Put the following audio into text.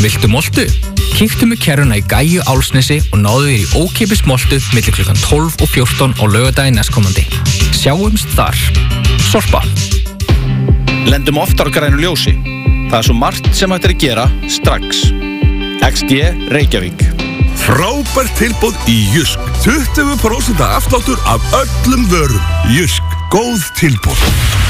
Viltu moltu? Kíktu með kerruna í Gæju Álfsnesi og náðu þér í ókeypis moltu milli klukkan 12 og 14 á laugardaginn næstkomandi. Sjáumst þar. Sorpa. Lendum oftar á grænu ljósi. Það svo margt sem hægt að gera strax. XD Reykjavík. Frábært tilboð í Jysk. 20% afsláttur af öllum vörum. Jysk. Góð tilboð.